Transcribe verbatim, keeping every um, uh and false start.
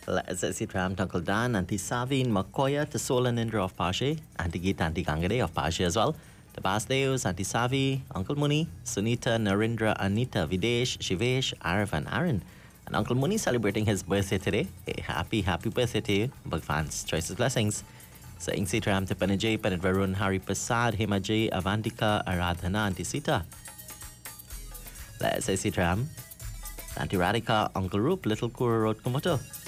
Sitram Uncle Dan, Auntie Savin, Makoya, Tasolan Indra of Pashe, Auntie Git, Auntie Gangade of Pashe as well. The Basdeos, Auntie Savi, Uncle Muni, Sunita, Narendra, Anita, Videsh, Shivesh, Arif, and Aaron. And Uncle Muni celebrating his birthday today. Hey, happy, happy birthday to you. Bhagwan's choices blessings. Saying Sitram to Panajay, Panit Varun, Hari Prasad, Hemajay, Avantika, Aradhana, Auntie Sita. Let's say Sitram. Auntie Radhika, Uncle Roop, Little Kura Road Kumoto.